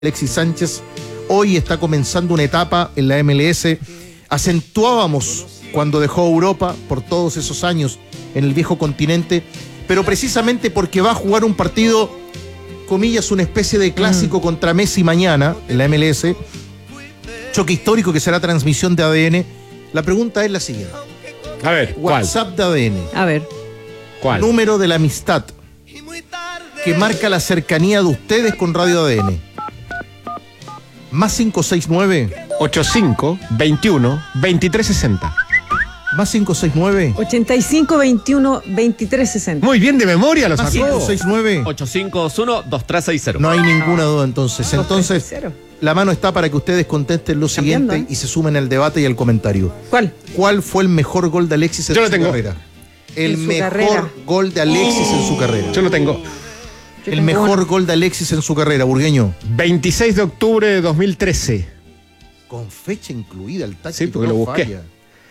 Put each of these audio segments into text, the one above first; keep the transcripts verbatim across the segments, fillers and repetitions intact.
Alexis Sánchez hoy está comenzando una etapa en la M L S. Acentuábamos cuando dejó Europa por todos esos años en el viejo continente, pero precisamente porque va a jugar un partido, comillas, una especie de clásico mm. contra Messi mañana en la M L S, choque histórico que será transmisión de A D N. La pregunta es la siguiente. A ver, ¿cuál? WhatsApp de A D N. A ver. ¿Cuál? Número de la amistad que marca la cercanía de ustedes con Radio A D N. Más cinco seis nueve ochenta y cinco, veintiuno, veintitrés sesenta. Más cinco seis nueve ochenta y cinco, veintiuno, veintitrés sesenta. Muy bien de memoria lo Más sacó. cinco seis nueve ocho cinco dos uno, dos tres seis cero. No hay ninguna duda entonces. Entonces, dos tres seis cero. la mano está para que ustedes contesten lo Cambiando, siguiente ¿eh? y se sumen al debate y al comentario. ¿Cuál? ¿Cuál fue el mejor gol de Alexis en Yo lo su tengo. carrera? El En su mejor carrera. gol de Alexis en su carrera. Yo lo tengo. Yo El tengo mejor uno. gol de Alexis en su carrera, burgueño. veintiséis de octubre de dos mil trece. Con fecha incluida, el táctico Sí, porque no lo busqué. falla.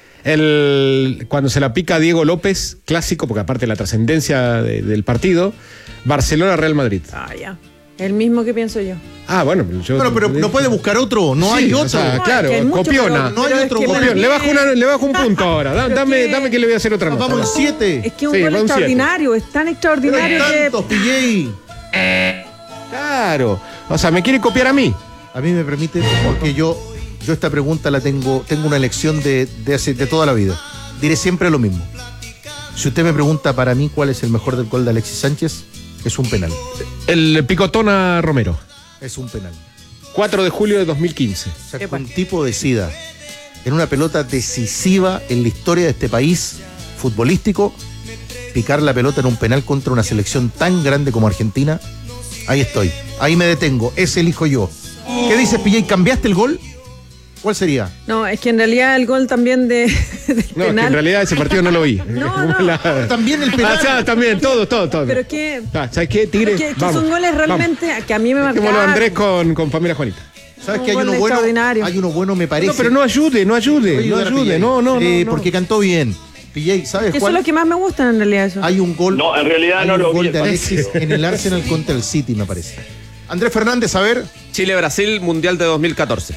El, cuando se la pica a Diego López, clásico, porque aparte de la trascendencia de- del partido, Barcelona-Real Madrid. Ah, ya. El mismo que pienso yo. Ah, bueno. Yo, Bueno, pero no puede buscar otro, no Sí, hay o otro. sea, No, claro, es que hay mucho, copiona. pero- No hay pero es otro que gol. para Copión. mí Le bajo, una, es- le bajo un punto ahora. Da- Pero dame, que- dame que le voy a hacer otra Nos nota. vamos en siete. Es que un Sí, gol va un siete. extraordinario, es tan Pero hay extraordinario tantos, que... P J. Claro. O sea, me quiere copiar a mí. A mí me permite, porque yo, yo esta pregunta la tengo, tengo una elección de, de, hace- de toda la vida. Diré siempre lo mismo. Si usted me pregunta para mí cuál es el mejor del gol de Alexis Sánchez, es un penal. El picotón a Romero. Es un penal. cuatro de julio de dos mil quince. O sea, que Epa. un tipo decida en una pelota decisiva en la historia de este país futbolístico, picar la pelota en un penal contra una selección tan grande como Argentina, ahí estoy. Ahí me detengo. Ese elijo yo. ¿Qué dices, P J? ¿Cambiaste el gol? ¿Cuál sería? No, es que en realidad el gol también de, del No, es que penal... en realidad ese partido no lo vi. No, no. La- También el penal. Ah, ya, también, todo, todo, todo. Pero es que... Ah, ¿sabes qué? Tigre, es que, que vamos, son goles vamos. realmente que a mí me Dejémoslo marcaron. a Andrés con, con familia Juanita. ¿Sabes Un que hay gol uno bueno? extraordinario. Hay uno bueno, me parece. No, pero no ayude, no ayude, Voy a no ayudar a ayude, P J. no, no, Eh, no, no. porque cantó bien. P J, ¿sabes Que eso cuál? es lo que más me gustan en realidad eso. Hay un gol. No, en realidad hay no un lo vi gol el de Alexis en el Arsenal contra el City, me parece. Andrés Fernández, a ver. Chile-Brasil, Mundial de dos mil catorce.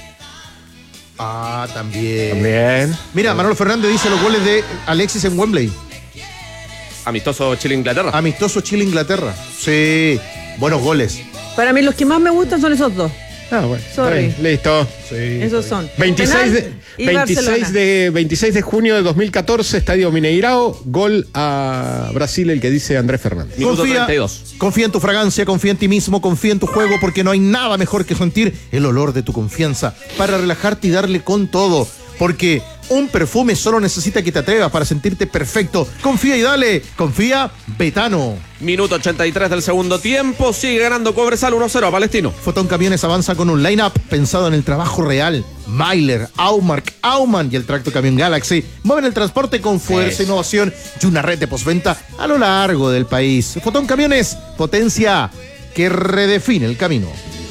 Ah, también. También. Mira, Manolo Fernández dice los goles de Alexis en Wembley. Amistoso Chile-Inglaterra. Amistoso Chile-Inglaterra. Sí, buenos goles. Para mí los que más me gustan son esos dos. Ah, bueno. Sorry. está bien, listo. Sí. Esos son. veintiséis de, Penal y veintiséis, Barcelona. de, veintiséis de junio de dos mil catorce, Estadio Mineirao, gol a Brasil, el que dice Andrés Fernández. Minuto treinta y dos. Confía en tu fragancia, confía en ti mismo, confía en tu juego, porque no hay nada mejor que sentir el olor de tu confianza para relajarte y darle con todo. Porque un perfume solo necesita que te atrevas para sentirte perfecto. Confía y dale. Confía, Betano. Minuto ochenta y tres del segundo tiempo. Sigue ganando Cobresal uno cero a Palestino. Fotón Camiones avanza con un line-up pensado en el trabajo real. Myler, Aumark, Aumann y el Tracto Camión Galaxy mueven el transporte con fuerza, Eso. innovación y una red de postventa a lo largo del país. Fotón Camiones, potencia que redefine el camino.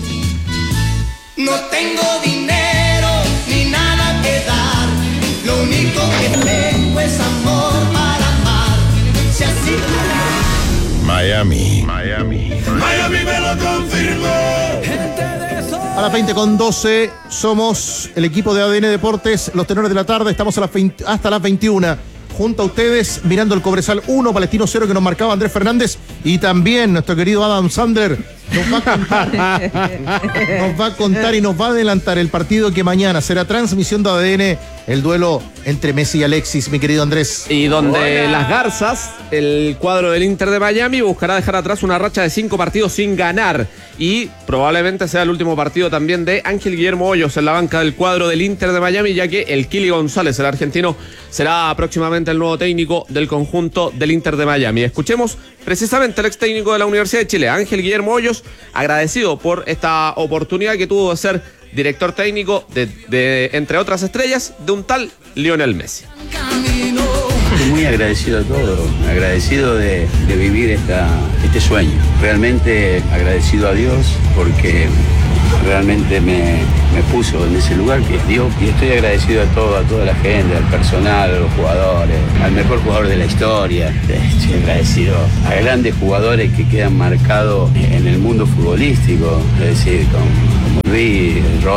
No tengo dinero ni nada que dar. Lo único que tengo es amor para amar. Si así Miami. Miami. Miami me lo confirmó. A las veinte con doce somos el equipo de A D N Deportes, los tenores de la tarde, estamos a las veinte, hasta las veintiuna. Junto a ustedes, mirando el Cobresal uno, Palestino cero, que nos marcaba Andrés Fernández, y también nuestro querido Adam Sandler nos va a contar, nos va a contar y nos va a adelantar el partido que mañana será transmisión de A D N, el duelo entre Messi y Alexis, mi querido Andrés. Y donde las Garzas, el cuadro del Inter de Miami, buscará dejar atrás una racha de cinco partidos sin ganar. Y probablemente sea el último partido también de Ángel Guillermo Hoyos en la banca del cuadro del Inter de Miami, ya que el Kili González, el argentino, será próximamente el nuevo técnico del conjunto del Inter de Miami. Escuchemos precisamente al ex técnico de la Universidad de Chile, Ángel Guillermo Hoyos, agradecido por esta oportunidad que tuvo de ser director técnico de, de entre otras estrellas, de un tal Lionel Messi. Estoy muy agradecido a todos, agradecido de, de vivir esta, este sueño. Realmente agradecido a Dios porque realmente me, me puso en ese lugar que es Dios. Y estoy agradecido a todo, a toda la gente, al personal, a los jugadores, al mejor jugador de la historia. Estoy agradecido a grandes jugadores que quedan marcados en el mundo futbolístico, es decir, con, como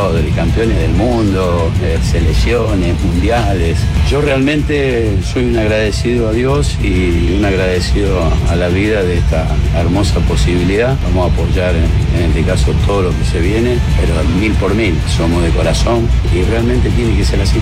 todo, de campeones del mundo, eh, selecciones, mundiales. Yo realmente soy un agradecido a Dios y un agradecido a la vida de esta hermosa posibilidad. Vamos a apoyar en, en este caso todo lo que se viene, pero mil por mil, somos de corazón y realmente tiene que ser así.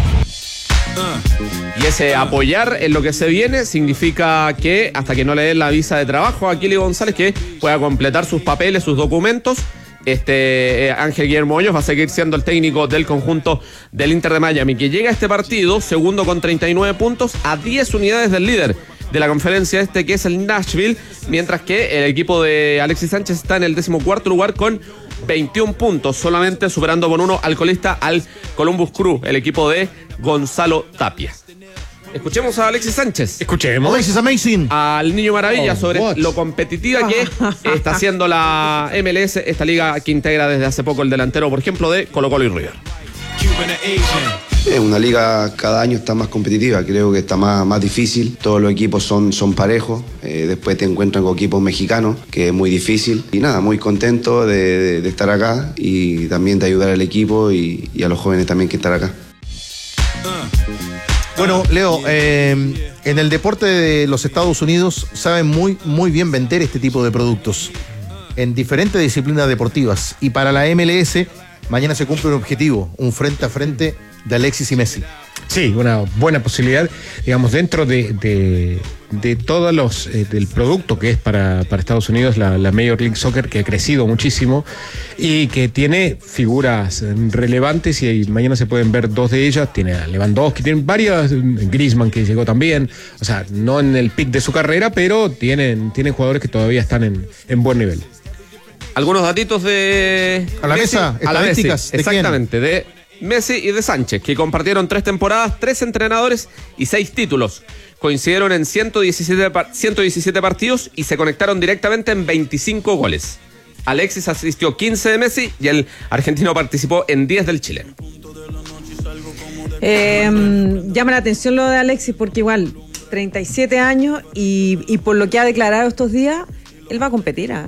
Y ese apoyar en lo que se viene significa que hasta que no le den la visa de trabajo a Kili González, que pueda completar sus papeles, sus documentos, este eh, Ángel Guillermo Hoyos va a seguir siendo el técnico del conjunto del Inter de Miami, que llega a este partido segundo con treinta y nueve puntos, a diez unidades del líder de la conferencia este, que es el Nashville, mientras que el equipo de Alexis Sánchez está en el decimocuarto lugar con veintiún puntos, solamente superando con uno al colista, al Columbus Crew, el equipo de Gonzalo Tapia. Escuchemos a Alexis Sánchez. Escuchemos. Alexis Amazing. Al Niño Maravilla Oh, sobre what? lo competitiva que está haciendo la M L S, esta liga que integra desde hace poco el delantero, por ejemplo, de Colo Colo y River. Es una liga cada año está más competitiva, creo que está más, más difícil, todos los equipos son, son parejos, eh, después te encuentran con equipos mexicanos, que es muy difícil, y nada, muy contento de, de, de estar acá y también de ayudar al equipo y, y a los jóvenes también que están acá. Bueno, Leo, eh, en el deporte de los Estados Unidos saben muy, muy bien vender este tipo de productos en diferentes disciplinas deportivas, y para la M L S mañana se cumple un objetivo, un frente a frente de Alexis y Messi. Sí, una buena posibilidad, digamos, dentro de, de, de todos los, eh, del producto que es para, para Estados Unidos, la, la Major League Soccer, que ha crecido muchísimo y que tiene figuras relevantes, y mañana se pueden ver dos de ellas. Tiene a Lewandowski, tiene varias, Griezmann que llegó también, o sea, no en el pic de su carrera, pero tienen, tienen jugadores que todavía están en, en buen nivel. Algunos datitos de A la Messi, mesa, a la Messi, estadísticas, ¿de exactamente, de Messi y de Sánchez, que compartieron tres temporadas, tres entrenadores y seis títulos. Coincidieron en ciento diecisiete, ciento diecisiete partidos y se conectaron directamente en veinticinco goles. Alexis asistió quince de Messi y el argentino participó en diez del chileno. Eh, llama la atención lo de Alexis porque igual, treinta y siete años y, y por lo que ha declarado estos días, él va a competir, ¿eh?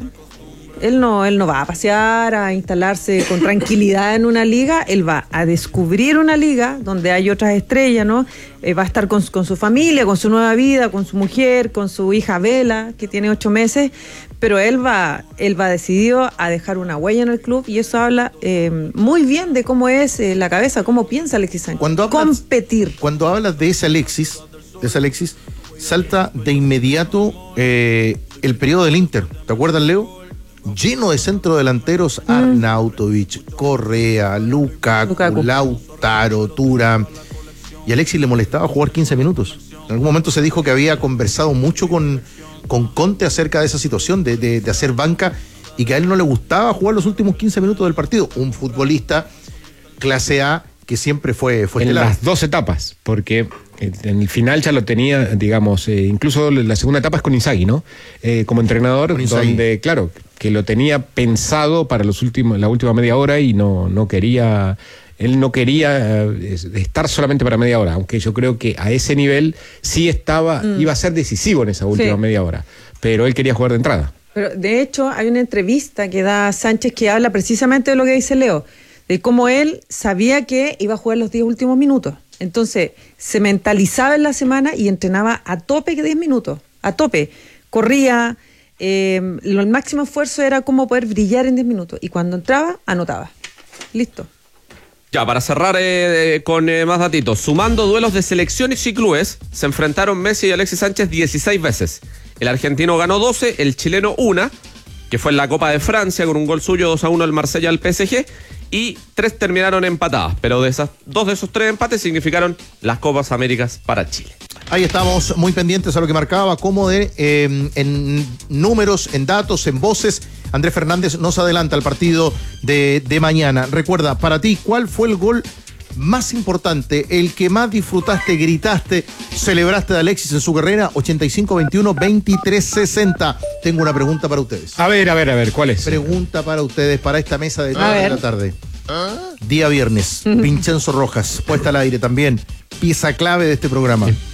Él no, él no va a pasear, a instalarse con tranquilidad en una liga, él va a descubrir una liga donde hay otras estrellas, ¿no? Eh, va a estar con, con su familia, con su nueva vida, con su mujer, con su hija Vela, que tiene ocho meses, pero él va, él va decidido a dejar una huella en el club, y eso habla eh, muy bien de cómo es eh, la cabeza, cómo piensa Alexis Sánchez. Cuando hablas, competir. Cuando hablas de ese Alexis, de ese Alexis, salta de inmediato eh, el periodo del Inter. ¿Te acuerdas, Leo? Lleno de centrodelanteros, mm. Arnautovic, Correa, Lukaku, Lukaku, Lautaro, Thuram. Y a Alexis le molestaba jugar quince minutos. En algún momento se dijo que había conversado mucho con, con Conte acerca de esa situación, de, de, de hacer banca, y que a él no le gustaba jugar los últimos quince minutos del partido. Un futbolista clase A que siempre fue, fue en estelar. las dos etapas, porque en el final ya lo tenía, digamos, eh, incluso la segunda etapa es con Inzaghi, ¿no? Eh, como entrenador, donde, claro, que lo tenía pensado para los últimos, la última media hora, y no, no quería, él no quería eh, estar solamente para media hora, aunque yo creo que a ese nivel sí estaba, mm. iba a ser decisivo en esa última sí. media hora, pero él quería jugar de entrada. Pero de hecho hay una entrevista que da Sánchez que habla precisamente de lo que dice Leo, de cómo él sabía que iba a jugar los diez últimos minutos. Entonces, se mentalizaba en la semana y entrenaba a tope que diez minutos, a tope. Corría, eh, lo, el máximo esfuerzo era cómo poder brillar en diez minutos. Y cuando entraba, anotaba. Listo. Ya, para cerrar eh, con eh, más datitos, sumando duelos de selecciones y clubes, se enfrentaron Messi y Alexis Sánchez dieciséis veces. El argentino ganó doce, el chileno una, que fue en la Copa de Francia con un gol suyo, dos a uno el Marsella al P S G, y tres terminaron empatadas, pero de esas dos de esos tres empates significaron las Copas Américas para Chile. Ahí estamos muy pendientes a lo que marcaba, como de eh, en números, en datos, en voces. Andrés Fernández nos adelanta al partido de, de mañana. Recuerda, para ti, ¿cuál fue el gol más importante, el que más disfrutaste, gritaste, celebraste de Alexis en su carrera? Ochenta y cinco veintiuno veintitrés sesenta. Tengo una pregunta para ustedes. A ver, a ver, a ver, ¿cuál es? Pregunta para ustedes, para esta mesa de tarde de la tarde. ¿Ah? Día viernes, uh-huh. Vincenzo Rojas, puesta al aire también, pieza clave de este programa. Sí.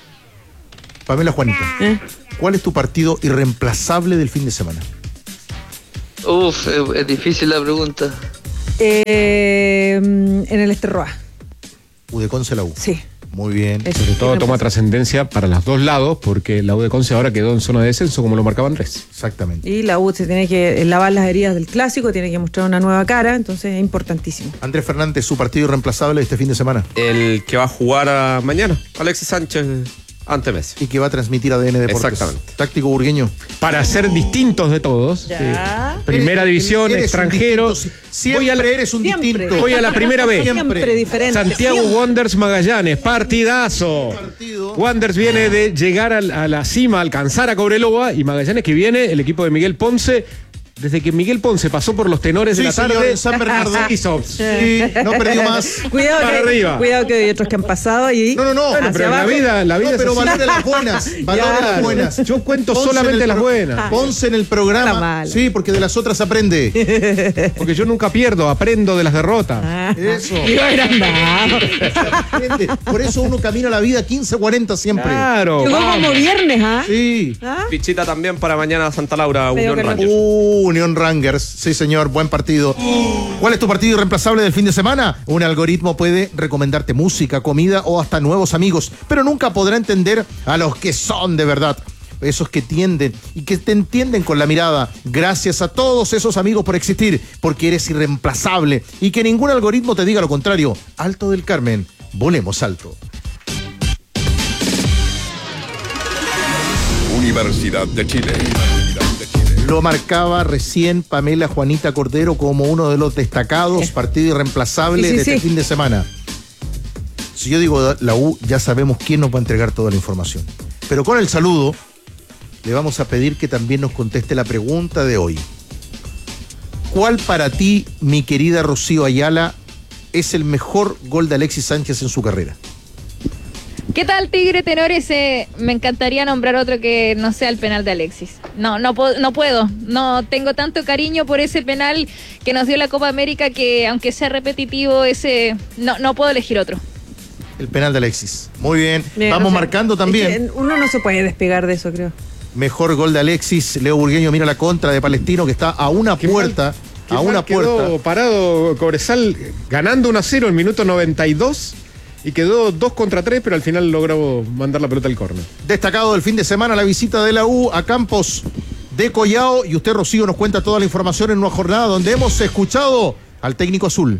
Pamela Juanita, ¿Eh? ¿cuál es tu partido irreemplazable del fin de semana? Uf, es, es difícil la pregunta. Eh, eh, en el Esterroa. U de Conce la U. Sí. Muy bien. Eso. Sobre todo toma trascendencia para los dos lados, porque la U de Conce ahora quedó en zona de descenso, como lo marcaba Andrés. Exactamente. Y la U se tiene que lavar las heridas del clásico, tiene que mostrar una nueva cara, entonces es importantísimo. Andrés Fernández, su partido irreemplazable este fin de semana. El que va a jugar a mañana, Alexis Sánchez ante Messi. Y que va a transmitir A D N Deportes. Exactamente. Táctico burgueño. Para ser distintos de todos. Ya. eh, primera Eres- división, eres un extranjero. distinto. Siempre Voy a la- eres un Siempre. distinto. Voy a la primera vez. Siempre. Siempre diferente. Santiago Siempre. Wanderers Magallanes, partidazo. Partido. Wanderers viene de llegar al- a la cima, alcanzar a Cobreloa, y Magallanes que viene, el equipo de Miguel Ponce, desde que Miguel Ponce pasó por los tenores Sí, de la señor, tarde, en San Bernardo. hizo- Sí, no perdió más. Cuidado Para que, arriba. cuidado que hay otros que han pasado y No, no, no. Bueno, hacia pero la abajo. vida, la vida No, es pero así. valore las buenas. Valore Ya. las buenas. Yo cuento Ponce solamente en el las pro- buenas. Ponce en el La programa. mala. Sí, porque de las otras aprende. Porque yo nunca pierdo, aprendo de las derrotas. Ah, Eso. y va agrandado. Aprende. Por eso uno camina la vida quince cuarenta siempre. Claro. Llegó vamos. como viernes, ¿ah? Sí. ¿Ah? Fichita también para mañana Santa Laura, Medio Unión que Rangers. Uh, Unión Rangers. Sí, señor. Buen partido. ¿Cuál es tu partido irreemplazable del fin de semana? Un algoritmo puede recomendarte música, comida o hasta nuevos amigos, pero nunca podrá entender a los que son de verdad. Esos que tienden y que te entienden con la mirada. Gracias a todos esos amigos por existir, porque eres irreemplazable y que ningún algoritmo te diga lo contrario. Alto del Carmen, volemos alto. Universidad de Chile. Lo marcaba recién Pamela Juanita Cordero como uno de los destacados, partido irreemplazable Sí, sí, de este sí. fin de semana. Si yo digo la U, ya sabemos quién nos va a entregar toda la información. Pero con el saludo, le vamos a pedir que también nos conteste la pregunta de hoy. ¿Cuál para ti, mi querida Rocío Ayala, es el mejor gol de Alexis Sánchez en su carrera? ¿Qué tal, Tigre Tenores? Eh, me encantaría nombrar otro que no sea el penal de Alexis. No, no, po- no puedo. No tengo tanto cariño por ese penal que nos dio la Copa América que, aunque sea repetitivo, ese no, no puedo elegir otro. El penal de Alexis. Muy bien. Bien, Vamos o sea, marcando también. es que uno no se puede despegar de eso, creo. Mejor gol de Alexis. Leo Burgueño mira la contra de Palestino que está a una Qué puerta. mal- qué a mal una quedó puerta. parado Cobresal ganando uno a cero en minuto noventa y dos y quedó dos contra tres, pero al final logró mandar la pelota al córner. Destacado del fin de semana la visita de la U a Campos de Collao. Y usted, Rocío, nos cuenta toda la información en una jornada donde hemos escuchado al técnico azul.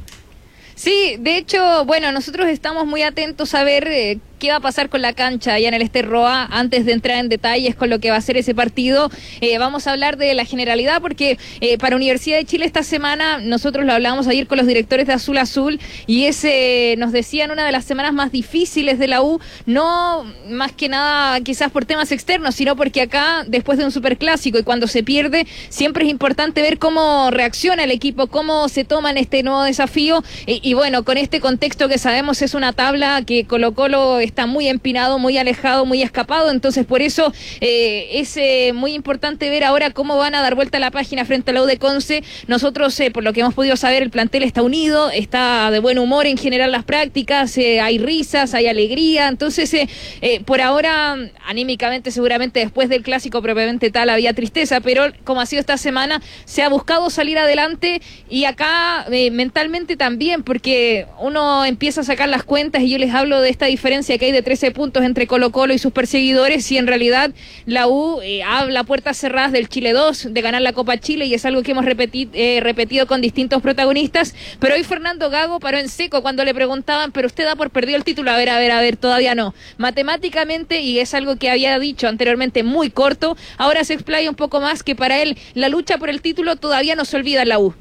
Sí, de hecho, bueno, nosotros estamos muy atentos a ver eh, qué va a pasar con la cancha allá en el Esterroa antes de entrar en detalles con lo que va a ser ese partido. Eh, vamos a hablar de la generalidad porque eh, para Universidad de Chile esta semana nosotros lo hablábamos ayer con los directores de Azul Azul y ese nos decían una de las semanas más difíciles de la U, no más que nada quizás por temas externos, sino porque acá después de un superclásico y cuando se pierde siempre es importante ver cómo reacciona el equipo, cómo se toma en este nuevo desafío. Y, y bueno, con este contexto que sabemos es una tabla que Colo Colo está muy empinado, muy alejado, muy escapado, entonces por eso eh, es eh, muy importante ver ahora cómo van a dar vuelta a la página frente a la U de Conce. Nosotros, eh, por lo que hemos podido saber, el plantel está unido, está de buen humor en general las prácticas, eh, hay risas, hay alegría, entonces eh, eh, por ahora, anímicamente seguramente después del clásico propiamente tal había tristeza, pero como ha sido esta semana, se ha buscado salir adelante y acá eh, mentalmente también, porque uno empieza a sacar las cuentas y yo les hablo de esta diferencia que hay de trece puntos entre Colo Colo y sus perseguidores y en realidad la U eh, habla puertas cerradas del Chile dos, de ganar la Copa Chile y es algo que hemos repeti- eh, repetido con distintos protagonistas, pero hoy Fernando Gago paró en seco cuando le preguntaban, pero usted da por perdido el título, a ver, a ver, a ver, todavía no. Matemáticamente, y es algo que había dicho anteriormente muy corto, ahora se explaya un poco más que para él la lucha por el título todavía no se olvida en la U.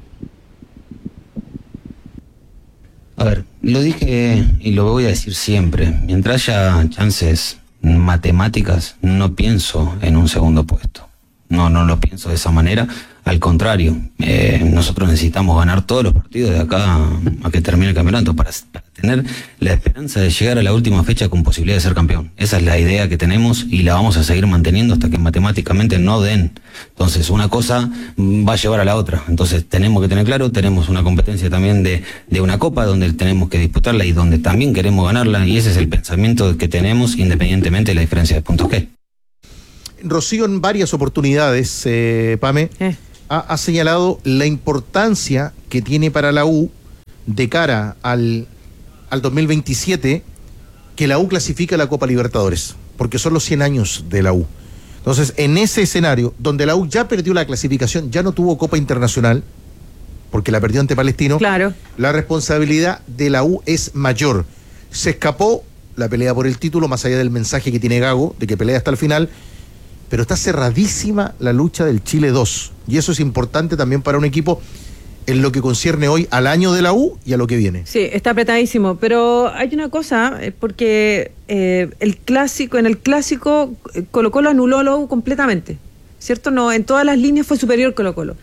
A ver, lo dije y lo voy a decir siempre. Mientras haya chances matemáticas, no pienso en un segundo puesto. No, no lo pienso de esa manera. Al contrario, eh, nosotros necesitamos ganar todos los partidos de acá a que termine el campeonato para, para tener la esperanza de llegar a la última fecha con posibilidad de ser campeón. Esa es la idea que tenemos y la vamos a seguir manteniendo hasta que matemáticamente no den. Entonces, una cosa va a llevar a la otra. Entonces, tenemos que tener claro, tenemos una competencia también de, de una copa donde tenemos que disputarla y donde también queremos ganarla, y ese es el pensamiento que tenemos independientemente de la diferencia de puntos que hay. Rocío en varias oportunidades, eh, Pame, Eh. ha, ha señalado la importancia que tiene para la U de cara al, al dos mil veintisiete que la U clasifica a la Copa Libertadores, porque son los cien años de la U. Entonces, en ese escenario, donde la U ya perdió la clasificación, ya no tuvo Copa Internacional, porque la perdió ante Palestino, claro, la responsabilidad de la U es mayor. Se escapó la pelea por el título, más allá del mensaje que tiene Gago, de que pelea hasta el final, pero está cerradísima la lucha del Chile dos, y eso es importante también para un equipo en lo que concierne hoy al año de la U y a lo que viene. Sí, está apretadísimo, pero hay una cosa, eh, porque eh, el clásico, en el clásico eh, Colo-Colo anuló a la U completamente, ¿cierto? No, en todas las líneas fue superior Colo-Colo,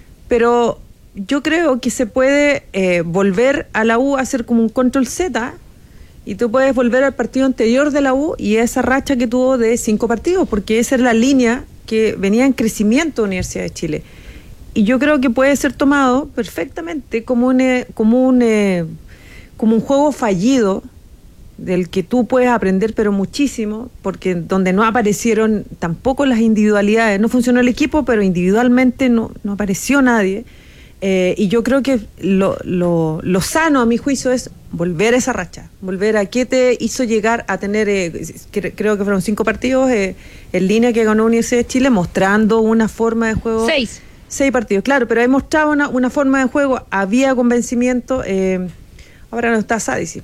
pero yo creo que se puede eh, volver a la U a hacer como un control Z, y tú puedes volver al partido anterior de la U y esa racha que tuvo de cinco partidos, porque esa es la línea que venía en crecimiento de Universidad de Chile. Y yo creo que puede ser tomado perfectamente como un, eh, como un, eh, como un juego fallido del que tú puedes aprender, pero muchísimo, porque donde no aparecieron tampoco las individualidades, no funcionó el equipo, pero individualmente no, no apareció nadie. Eh, y yo creo que lo, lo, lo sano, a mi juicio, es volver a esa racha, volver a qué te hizo llegar a tener, eh, cre- creo que fueron cinco partidos eh, en línea que ganó Universidad de Chile, mostrando una forma de juego. Seis. Seis partidos, claro, pero he mostrado una, una forma de juego, había convencimiento, eh, ahora no está Sadisi,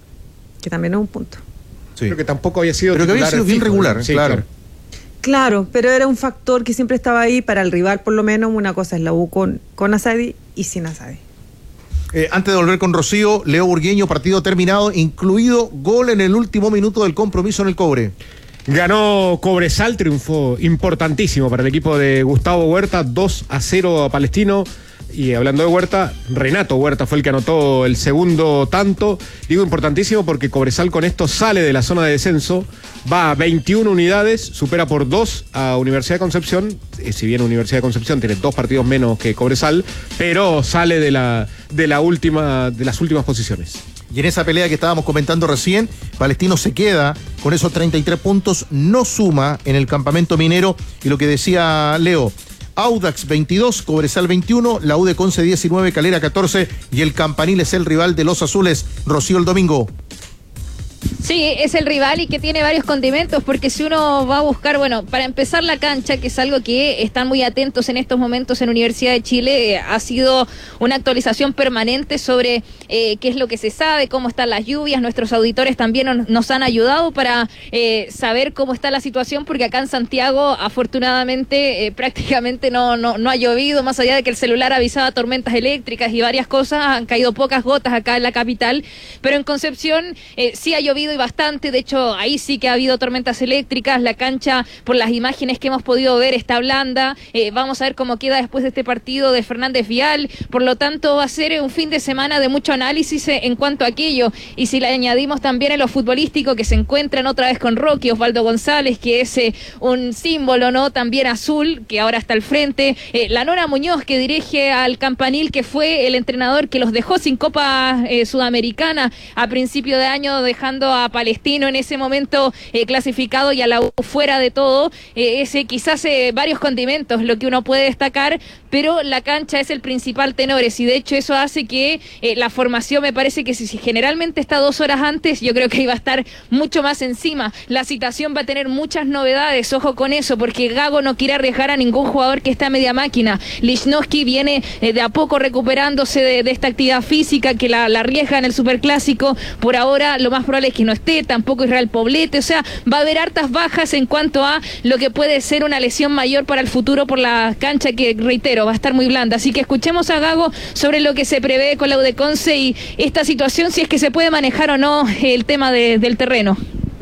que también es un punto. Sí. Creo que tampoco había sido Pero que había sido bien fijo, regular, ¿no? Sí, claro. claro. Claro, pero era un factor que siempre estaba ahí para el rival, por lo menos. Una cosa es la U con, con Asadi y sin Asadi. Eh, antes de volver con Rocío, Leo Burgueño, partido terminado, incluido gol en el último minuto del compromiso en el Cobre. Ganó Cobresal, triunfo importantísimo para el equipo de Gustavo Huerta, dos a cero a Palestino. Y hablando de Huerta, Renato Huerta fue el que anotó el segundo tanto. Digo importantísimo porque Cobresal con esto sale de la zona de descenso, va a veintiuna unidades, supera por dos a Universidad de Concepción. Eh, si bien Universidad de Concepción tiene dos partidos menos que Cobresal, pero sale de la, de la última, de las últimas posiciones. Y en esa pelea que estábamos comentando recién, Palestino se queda con esos treinta y tres puntos, no suma en el campamento minero. Y lo que decía Leo, Audax veintidós, Cobresal veintiuno, la U de Conce diecinueve, Calera catorce y el Campanil es el rival de los azules. Rocío, el domingo. Sí, es el rival y que tiene varios condimentos, porque si uno va a buscar, bueno, para empezar la cancha, que es algo que están muy atentos en estos momentos en Universidad de Chile, eh, ha sido una actualización permanente sobre eh, qué es lo que se sabe, cómo están las lluvias. Nuestros auditores también nos, nos han ayudado para eh, saber cómo está la situación, porque acá en Santiago afortunadamente eh, prácticamente no, no, no ha llovido, más allá de que el celular avisaba tormentas eléctricas y varias cosas, han caído pocas gotas acá en la capital, pero en Concepción eh, sí ha llovido y bastante. De hecho, ahí sí que ha habido tormentas eléctricas. La cancha, por las imágenes que hemos podido ver, está blanda. Eh, vamos a ver cómo queda después de este partido de Fernández Vial. Por lo tanto, va a ser un fin de semana de mucho análisis en cuanto a aquello. Y si le añadimos también en lo futbolístico, que se encuentran otra vez con Rocky, Osvaldo González, que es eh, un símbolo, ¿no? También azul, que ahora está al frente. Eh, la Nora Muñoz, que dirige al Campanil, que fue el entrenador que los dejó sin Copa eh, Sudamericana a principio de año, dejando a Palestino en ese momento eh, clasificado y a la U fuera de todo. Eh, ese quizás eh, varios condimentos lo que uno puede destacar, pero la cancha es el principal tenor, y de hecho eso hace que eh, la formación, me parece que si, si generalmente está dos horas antes, yo creo que iba a estar mucho más encima. La citación va a tener muchas novedades, ojo con eso, porque Gago no quiere arriesgar a ningún jugador que está a media máquina. Lichnowsky viene eh, de a poco recuperándose de, de esta actividad física que la, la arriesga en el Superclásico. Por ahora lo más probable es que no esté, tampoco Israel Poblete, o sea, va a haber hartas bajas en cuanto a lo que puede ser una lesión mayor para el futuro por la cancha, que reitero, va a estar muy blanda. Así que escuchemos a Gago sobre lo que se prevé con la U de Conce y esta situación, si es que se puede manejar o no el tema de, del terreno.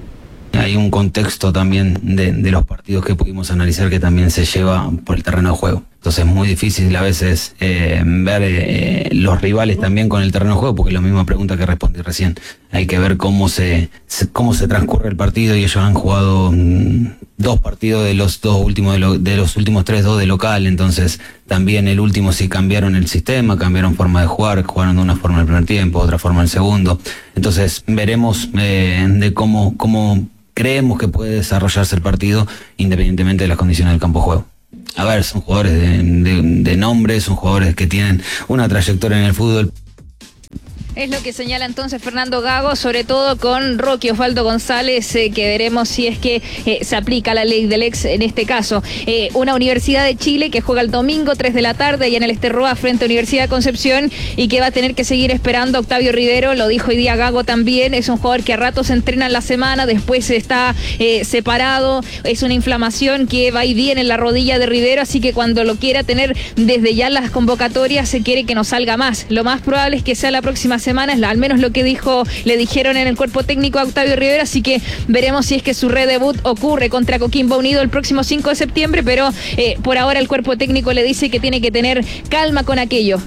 Hay un contexto también de, de los partidos que pudimos analizar que también se lleva por el terreno de juego. Entonces es muy difícil a veces eh, ver eh, los rivales también con el terreno de juego, porque es la misma pregunta que respondí recién. Hay que ver cómo se, se cómo se transcurre el partido, y ellos han jugado mmm, dos partidos de los dos últimos de, lo, de los últimos tres, dos de local. Entonces también el último sí cambiaron el sistema, cambiaron forma de jugar, jugaron de una forma en el primer tiempo, otra forma en el segundo. Entonces veremos eh, de cómo cómo creemos que puede desarrollarse el partido independientemente de las condiciones del campo de juego. A ver, son jugadores de, de, de nombre, son jugadores que tienen una trayectoria en el fútbol. Es lo que señala entonces Fernando Gago, sobre todo con Roque Osvaldo González, eh, que veremos si es que eh, se aplica la ley del ex en este caso. Eh, una Universidad de Chile que juega el domingo, tres de la tarde, y en el Esterroa frente a Universidad de Concepción, y que va a tener que seguir esperando a Octavio Rivero, lo dijo hoy día Gago también, es un jugador que a ratos entrena en la semana, después está eh, separado, es una inflamación que va y viene en la rodilla de Rivero, así que cuando lo quiera tener desde ya las convocatorias, se quiere que no salga más. Lo más probable es que sea la próxima semana. Semana, es al menos lo que dijo, le dijeron en el cuerpo técnico a Octavio Rivera, así que veremos si es que su redebut ocurre contra Coquimbo Unido el próximo cinco de septiembre, pero eh, por ahora el cuerpo técnico le dice que tiene que tener calma con aquello.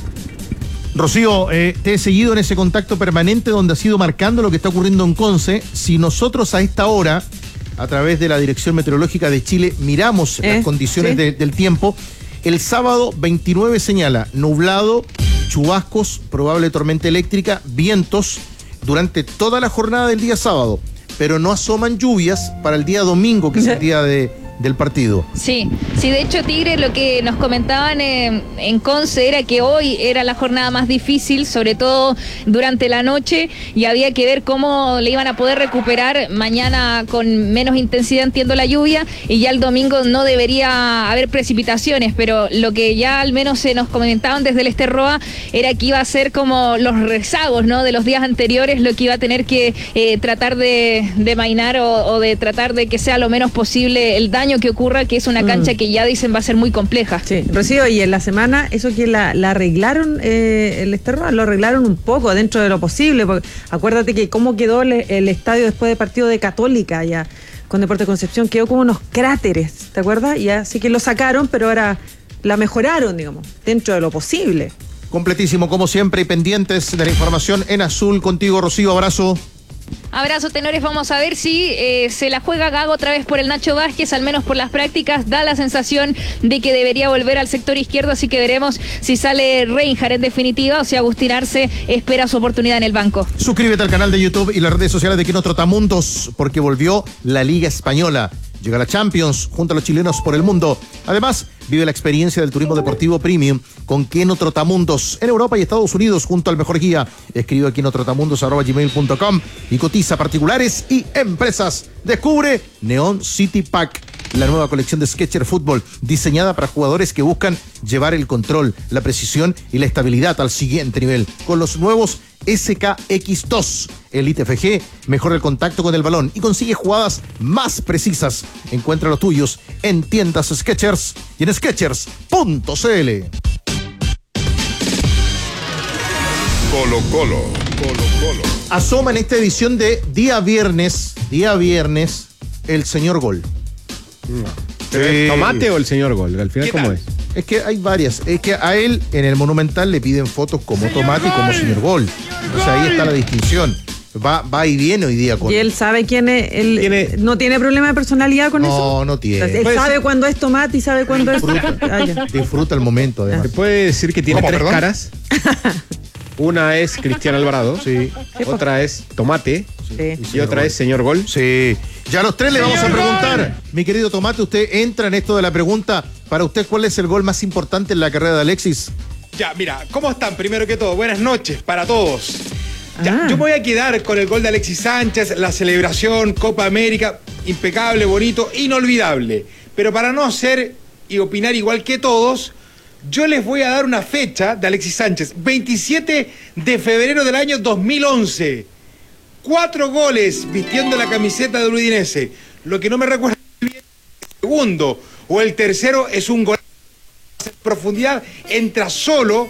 Rocío, eh, te he seguido en ese contacto permanente donde has ido marcando lo que está ocurriendo en Conce. Si nosotros a esta hora, a través de la Dirección Meteorológica de Chile, miramos eh, las condiciones ¿sí? de, del tiempo, el sábado veintinueve señala nublado, chubascos, probable tormenta eléctrica, vientos durante toda la jornada del día sábado, pero no asoman lluvias para el día domingo, que es el día de, del partido. Sí, sí, de hecho, Tigre, lo que nos comentaban eh, en Conce era que hoy era la jornada más difícil, sobre todo durante la noche, y había que ver cómo le iban a poder recuperar mañana con menos intensidad, entiendo, la lluvia, y ya el domingo no debería haber precipitaciones, pero lo que ya al menos se nos comentaban desde el Esterroa era que iba a ser como los rezagos, ¿no?, de los días anteriores, lo que iba a tener que eh, tratar de, de mainar o, o de tratar de que sea lo menos posible el daño que ocurra, que es una cancha mm. que ya dicen va a ser muy compleja. Sí, Rocío, y en la semana, eso que la, la arreglaron, eh, el Esterroa, lo arreglaron un poco dentro de lo posible, porque acuérdate que cómo quedó el, el estadio después del partido de Católica, ya con Deportes Concepción, quedó como unos cráteres, ¿te acuerdas? Y así que lo sacaron, pero ahora la mejoraron, digamos, dentro de lo posible. Completísimo, como siempre, y pendientes de la información en azul. Contigo, Rocío, abrazo. Abrazo, tenores. Vamos a ver si eh, se la juega Gago otra vez por el Nacho Vázquez, al menos por las prácticas. Da la sensación de que debería volver al sector izquierdo, así que veremos si sale Reinhardt en definitiva o si Agustín Arce espera su oportunidad en el banco. Suscríbete al canal de YouTube y las redes sociales de Keno Trotamundos, porque volvió la Liga Española. Llega la Champions junto a los chilenos por el mundo. Además, vive la experiencia del turismo deportivo premium con Keno Trotamundos en Europa y Estados Unidos junto al mejor guía. Escribe a kenotrotamundos arroba gmail punto com y cotiza particulares y empresas. Descubre Neon City Pack, la nueva colección de Skechers Fútbol, diseñada para jugadores que buscan llevar el control, la precisión y la estabilidad al siguiente nivel. Con los nuevos S K X dos Elite F G, mejora el contacto con el balón y consigue jugadas más precisas. Encuentra los tuyos en tiendas Skechers y en skechers punto c l. Colo Colo, Colo Colo. Asoma en esta edición de Día Viernes, Día Viernes, el señor Gol. No. ¿El tomate o el señor Gol? Al final, ¿cómo es? Es que hay varias. Es que a él en el Monumental le piden fotos como Tomate y como señor Gol. O sea, ahí está la distinción. Va, va y viene hoy día con. ¿Y él sabe quién es? Él ¿Tiene... ¿No tiene problema de personalidad con no, eso? No, no tiene. O sea, él sabe decir... cuándo es Tomate y sabe cuándo disfruta, es. Ah, disfruta el momento, además. ¿Se puede decir que tiene ¿Cómo, tres perdón? caras? Una es Cristian Alvarado. Sí. Otra es Tomate. Sí. Y otra es señor Gol. Sí. Ya a los tres le vamos a preguntar. Mi querido Tomate, usted entra en esto de la pregunta. Para usted, ¿cuál es el gol más importante en la carrera de Alexis? Ya, mira, ¿cómo están? Primero que todo, buenas noches para todos. Ya, Ah. yo me voy a quedar con el gol de Alexis Sánchez, la celebración, Copa América, impecable, bonito, inolvidable. Pero para no ser y opinar igual que todos, yo les voy a dar una fecha de Alexis Sánchez, veintisiete de febrero del año dos mil once. Cuatro goles vistiendo la camiseta del Udinese. Lo que no me recuerda bien es el segundo o el tercero es un gol en profundidad, entra solo,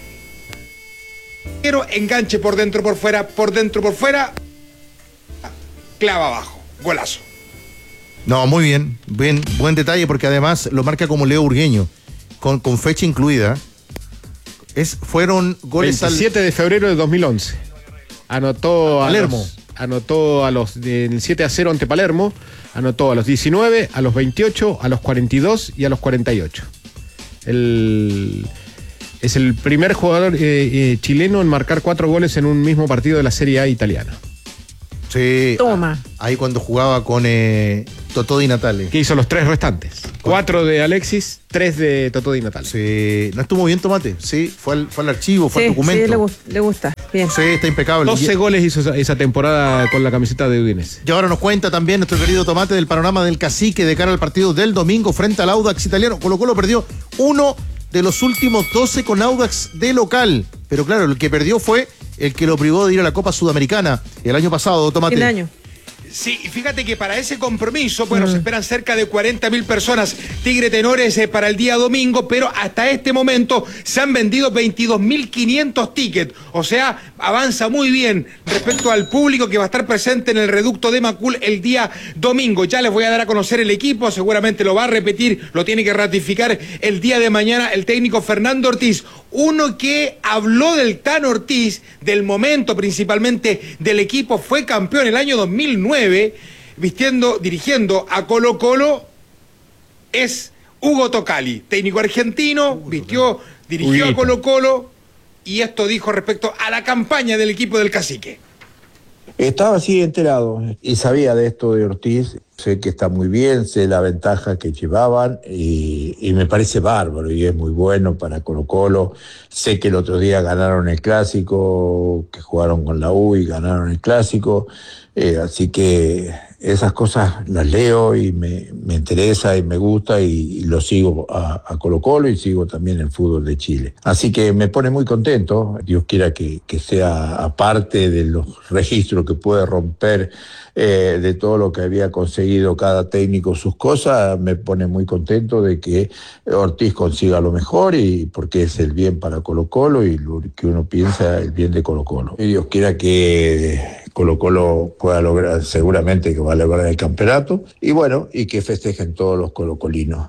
pero enganche por dentro, por fuera, por dentro, por fuera, clava abajo, golazo. No, muy bien, bien, buen detalle porque además lo marca como Leo Urgueño, con, con fecha incluida. Es, fueron goles veintisiete de febrero de dos mil once. Anotó a Palermo. Los, anotó a los del siete a cero ante Palermo, anotó a los diecinueve, a los veintiocho, a los cuarenta y dos y a los cuarenta y ocho. El, es el primer jugador eh, eh, chileno en marcar cuatro goles en un mismo partido de la Serie A italiana. Sí. Toma. Ahí cuando jugaba con eh, Totó Di Natale. Que hizo los tres restantes. Cuatro de Alexis, tres de Totó Di Natale. Sí. ¿No estuvo bien Tomate? Sí, fue al, fue al archivo, fue Sí, al documento. sí, le, gust- le gusta. Bien. Sí, está impecable. doce Y- goles hizo esa, esa temporada con la camiseta de Udinese. Y ahora nos cuenta también nuestro querido Tomate del panorama del Cacique de cara al partido del domingo frente al Audax italiano. Colo Colo perdió uno de los últimos doce con Audax de local. Pero claro, el que perdió fue el que lo privó de ir a la Copa Sudamericana el año pasado, Tomate. Fin de año. Sí, y fíjate que para ese compromiso, bueno, mm. se esperan cerca de cuarenta mil personas Tigre Tenores eh, para el día domingo, pero hasta este momento se han vendido veintidós mil quinientos tickets, o sea, avanza muy bien respecto al público que va a estar presente en el reducto de Macul el día domingo. Ya les voy a dar a conocer el equipo, seguramente lo va a repetir, lo tiene que ratificar el día de mañana el técnico Fernando Ortiz, uno que habló del Tan Ortiz, del momento principalmente del equipo, fue campeón el año dos mil nueve, vistiendo, dirigiendo a Colo Colo, es Hugo Tocali, técnico argentino, vistió, dirigió a Colo Colo, y esto dijo respecto a la campaña del equipo del Cacique. Estaba así enterado y sabía de esto de Ortiz, sé que está muy bien, sé la ventaja que llevaban y, y me parece bárbaro y es muy bueno para Colo Colo. Sé que el otro día ganaron el Clásico, que jugaron con la U y ganaron el Clásico, eh, así que esas cosas las leo y me, me interesa y me gusta y, y lo sigo a, a Colo Colo y sigo también el fútbol de Chile. Así que me pone muy contento, Dios quiera que, que sea aparte de los registros que puede romper eh, de todo lo que había conseguido cada técnico sus cosas, me pone muy contento de que Ortiz consiga lo mejor y porque es el bien para Colo Colo y lo que uno piensa el bien de Colo Colo. Y Dios quiera que Colo Colo pueda lograr, seguramente que va a lograr el campeonato, y bueno, y que festejen todos los colocolinos.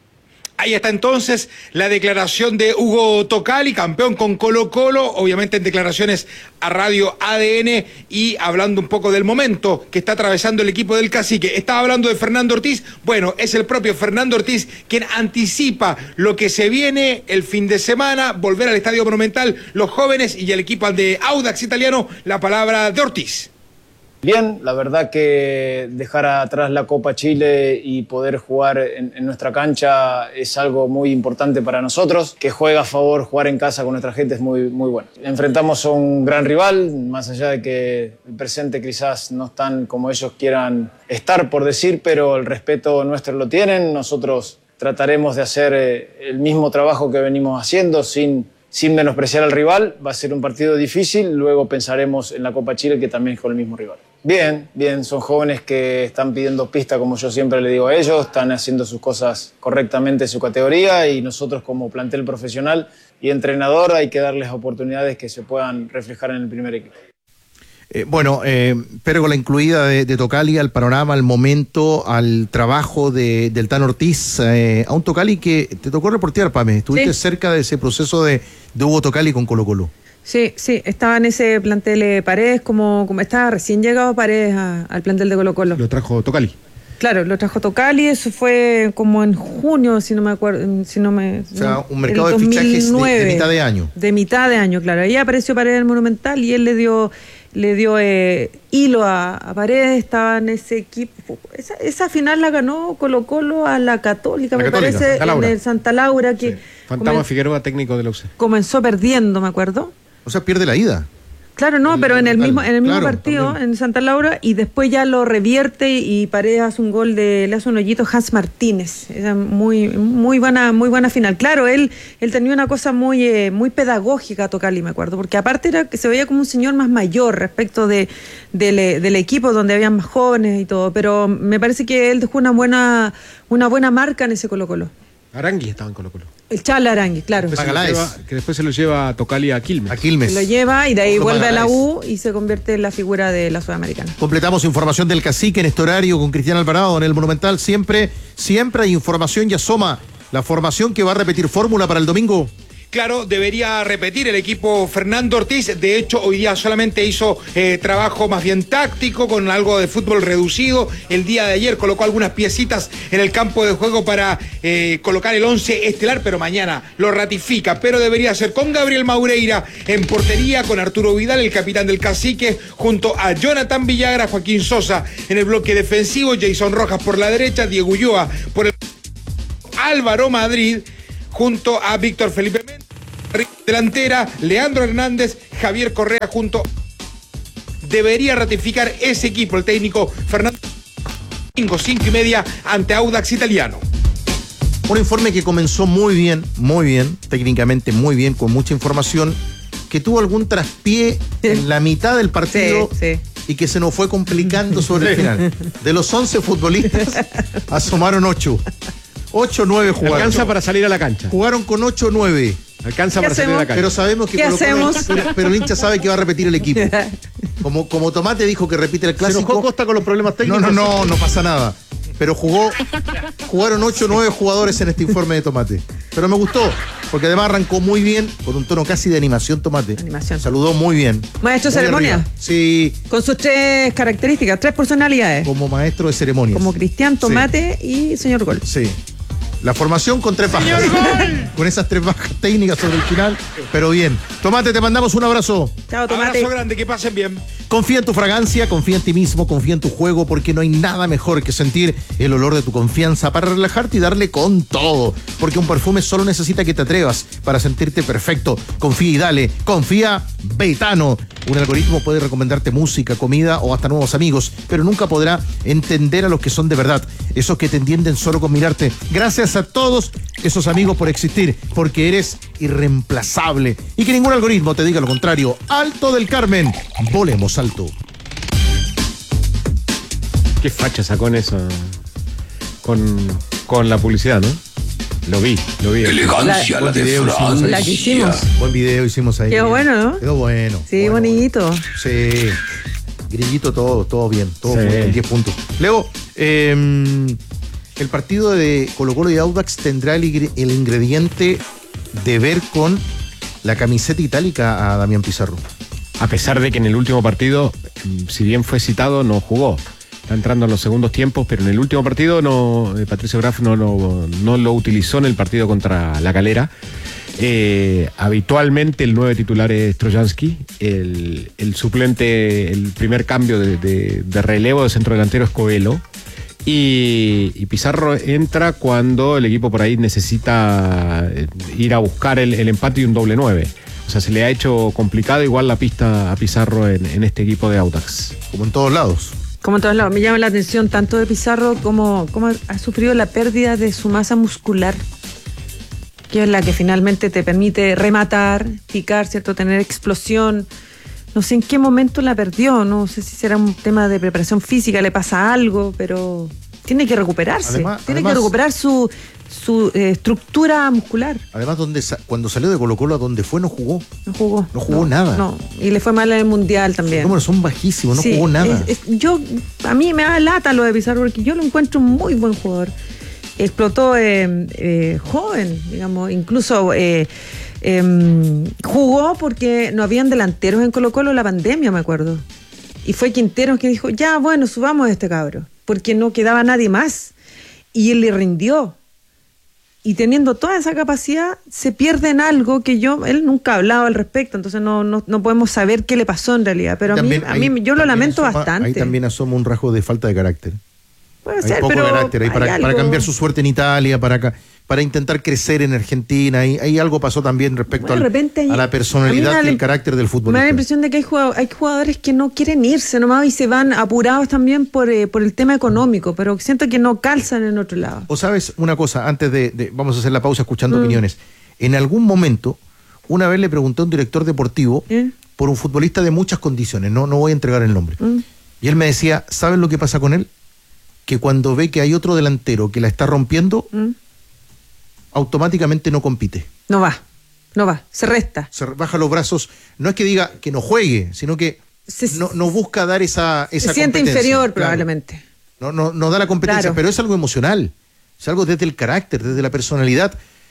Ahí está entonces la declaración de Hugo Tocali, campeón con Colo Colo, obviamente en declaraciones a Radio A D N y hablando un poco del momento que está atravesando el equipo del Cacique. Estaba hablando de Fernando Ortiz, bueno, es el propio Fernando Ortiz quien anticipa lo que se viene el fin de semana, volver al Estadio Monumental, los jóvenes y el equipo de Audax italiano, la palabra de Ortiz. Bien, la verdad que dejar atrás la Copa Chile y poder jugar en, en nuestra cancha es algo muy importante para nosotros. Que juega a favor, jugar en casa con nuestra gente es muy, muy bueno. Enfrentamos a un gran rival, más allá de que el presente quizás no están como ellos quieran estar, por decir, pero el respeto nuestro lo tienen. Nosotros trataremos de hacer el mismo trabajo que venimos haciendo sin... sin menospreciar al rival. Va a ser un partido difícil, luego pensaremos en la Copa Chile, que también es con el mismo rival. Bien, bien, son jóvenes que están pidiendo pista, como yo siempre le digo a ellos, están haciendo sus cosas correctamente en su categoría y nosotros como plantel profesional y entrenador hay que darles oportunidades que se puedan reflejar en el primer equipo. Eh, bueno, eh, pero con la incluida de, de Tocali al panorama, al momento, al trabajo de, del Tan Ortiz, eh, a un Tocali que te tocó reportear, Pame, estuviste sí. cerca de ese proceso de, de Hugo Tocali con Colo Colo. Sí, sí, estaba en ese plantel de Paredes, como, como estaba recién llegado Paredes a, al plantel de Colo Colo. Lo trajo Tocali. Claro, lo trajo Tocali, eso fue como en junio, si no me acuerdo, si no me... O sea, un mercado de fichajes de, de mitad de año. De mitad de año, claro. Ahí apareció Paredes en el Monumental y él le dio... le dio eh, hilo a, a Paredes, estaba en ese equipo. Esa, esa final la ganó Colo Colo a la Católica, la me Católica, parece, en el Santa Laura. Que sí. Fantasma Figueroa, técnico de la U C. Comenzó perdiendo, me acuerdo. O sea, pierde la ida. Claro, no, el, pero en el mismo, en el mismo claro, partido, también. en Santa Laura, y después ya lo revierte y Paredes hace un gol de, le hace un hoyito Hans Martínez. Era muy, muy buena, muy buena final. Claro, él, él tenía una cosa muy, eh, muy pedagógica, Tocali, me acuerdo, porque aparte era que se veía como un señor más mayor respecto de, de, del equipo donde había más jóvenes y todo, pero me parece que él dejó una buena, una buena marca en ese Colo Colo. Arangui estaba en Colo Colo. El Charles Arangui, claro. Después lleva, que después se lo lleva a Tocali a Quilmes. A Quilmes. Se lo lleva y de ahí Otro vuelve Magaláes. A la U y se convierte en la figura de la Sudamericana. Completamos información del Cacique en este horario con Cristian Alvarado en el Monumental. Siempre, siempre hay información y asoma la formación que va a repetir fórmula para el domingo. Claro, debería repetir el equipo Fernando Ortiz. De hecho, hoy día solamente hizo eh, trabajo más bien táctico, con algo de fútbol reducido. El día de ayer colocó algunas piecitas en el campo de juego para eh, colocar el once estelar, pero mañana lo ratifica. Pero debería ser con Gabriel Maureira en portería, con Arturo Vidal, el capitán del Cacique, junto a Jonathan Villagra, Joaquín Sosa en el bloque defensivo, Jason Rojas por la derecha, Diego Ulloa por el Álvaro Madrid, junto a Víctor Felipe Méndez, delantera, Leandro Hernández, Javier Correa junto. Debería ratificar ese equipo el técnico Fernando. cinco, cinco y media ante Audax Italiano. Un informe que comenzó muy bien, muy bien, técnicamente muy bien, con mucha información, que tuvo algún traspié en la mitad del partido sí, sí. y que se nos fue complicando sobre el final. De los once futbolistas, asomaron ocho. ocho nueve jugaron. Alcanza para salir a la cancha. Jugaron con ocho nueve. Alcanza para salir a la cancha. Pero sabemos que ¿Qué Colo Colo, hacemos? pero, pero el hincha sabe que va a repetir el equipo. Como, como Tomate dijo que repite el clásico. ¿Se enojó Costa con los problemas técnicos? No, no, no, no pasa nada. Pero jugó, jugaron ocho o nueve jugadores en este informe de Tomate. Pero me gustó, porque además arrancó muy bien, con un tono casi de animación Tomate. Animación. Saludó muy bien. Maestro de Muy ceremonia. arriba. Sí. Con sus tres características, tres personalidades. Como maestro de ceremonias. Como Cristian, Tomate sí. y señor Gol. Sí. La formación con tres bajas. Con esas tres bajas técnicas sobre el final, pero bien. Tomate, te mandamos un abrazo. Chao, Tomate. Abrazo grande, que pasen bien. Confía en tu fragancia, confía en ti mismo, confía en tu juego, porque no hay nada mejor que sentir el olor de tu confianza para relajarte y darle con todo. Porque un perfume solo necesita que te atrevas para sentirte perfecto. Confía y dale. Confía Betano. Un algoritmo puede recomendarte música, comida o hasta nuevos amigos, pero nunca podrá entender a los que son de verdad, esos que te entienden solo con mirarte. Gracias a todos esos amigos por existir, porque eres irreemplazable. Y que ningún algoritmo te diga lo contrario. Alto del Carmen, volemos alto. Qué facha sacó en eso con, con la publicidad, ¿no? Lo vi, lo vi. Elegancia, la, la de Francia. La que hicimos. Buen video hicimos ahí. Quedó bueno, ¿no? Quedó bueno. Sí, bueno, bonito. Bueno. Sí. Grillito, todo, todo bien. Todo Sí. en diez puntos. Leo, eh, el partido de Colo Colo y Audax tendrá el, el ingrediente de ver con la camiseta itálica a Damián Pizarro. A pesar de que en el último partido, si bien fue citado, no jugó. Está entrando en los segundos tiempos, pero en el último partido no, eh, Patricio Graf no, no, no lo utilizó en el partido contra La Calera. Eh, habitualmente el nueve titular es Trojansky, el, el suplente, el primer cambio de, de, de relevo de centro delantero es Coelho. Y, y Pizarro entra cuando el equipo por ahí necesita ir a buscar el, el empate y un doble nueve. O sea, se le ha hecho complicado igual la pista a Pizarro en, en este equipo de Audax. Como en todos lados. Como en todos lados. Me llama la atención tanto de Pizarro como, como ha sufrido la pérdida de su masa muscular, que es la que finalmente te permite rematar, picar, ¿cierto? Tener explosión. No sé en qué momento la perdió, no sé si será un tema de preparación física, le pasa algo, pero tiene que recuperarse, Además- tiene además- que recuperar su, su eh, estructura muscular. Además, donde sa- cuando salió de Colo Colo, a donde fue, no jugó. No jugó. No jugó nada. No, y le fue mal en el Mundial Los también. números son bajísimos, no Sí, jugó nada. es- es- yo, a mí me da lata lo de Pizarro porque yo lo encuentro un muy buen jugador. Explotó eh, eh, joven, digamos, incluso eh, eh, jugó porque no habían delanteros en Colo Colo la pandemia, me acuerdo. Y fue Quinteros que dijo, ya, bueno, subamos a este cabro, porque no quedaba nadie más. Y él le rindió. Y teniendo toda esa capacidad, se pierde en algo que yo, él nunca ha hablado al respecto, entonces no, no, no podemos saber qué le pasó en realidad. Pero a mí, También a ahí- mí yo lo también lamento asoma- bastante. Ahí también asoma un rasgo de falta de carácter. Puede Hay ser, poco pero carácter ahí hay para, algo- para cambiar su suerte en Italia, para, ca- para intentar crecer en Argentina. Ahí, ahí algo pasó también respecto Bueno, de al- repente hay- a la a mí personalidad me da y la- el carácter del Me da la futbolista. impresión de que hay jugadores, hay jugadores que no quieren irse nomás y se van apurados también por, eh, por el tema económico, pero siento que no calzan en otro lado. O sabes una cosa, antes de, de- vamos a hacer la pausa escuchando Mm. opiniones. En algún momento, una vez le pregunté a un director deportivo ¿Eh? por un futbolista de muchas condiciones, no, no voy a entregar el nombre. Mm. Y él me decía, ¿sabes lo que pasa con él? Que cuando ve que hay otro delantero que la está rompiendo, Mm. automáticamente no compite. No va, no va, se resta. Se baja los brazos. No es que diga que no juegue, sino que no, no busca dar esa, esa Se siente competencia. inferior Claro. probablemente. No, no, no da la competencia, Claro. pero es algo emocional. Es algo desde el carácter, desde la personalidad.